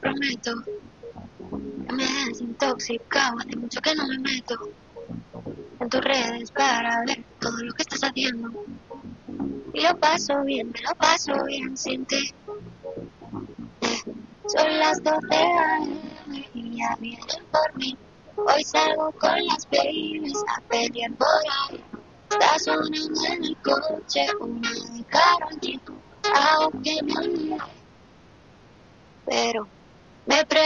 prometo que me he desintoxicado. Hace mucho que no me meto en tus redes para ver todo lo que estás haciendo. Y lo paso bien, me lo paso bien sin ti. Son las 12 a.m. y ya vienen por mí. Hoy salgo con las babies a pelear por ahí. Está sonando en el coche una de Karol G. Hago que me olvide, pero me pregunto